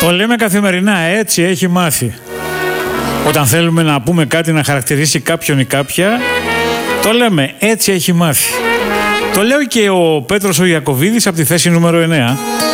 Το λέμε καθημερινά, έτσι έχει μάθει. Όταν θέλουμε να πούμε κάτι να χαρακτηρίσει κάποιον ή κάποια, το λέμε, έτσι έχει μάθει. Το λέω και ο Πέτρος ο Ιακωβίδης από τη θέση νούμερο 9.